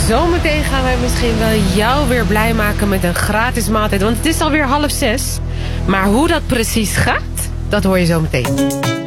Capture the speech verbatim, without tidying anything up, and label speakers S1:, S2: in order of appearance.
S1: Zometeen gaan wij misschien wel jou weer blij maken met een gratis maaltijd. Want het is alweer half zes. Maar hoe dat precies gaat, dat hoor je zo meteen.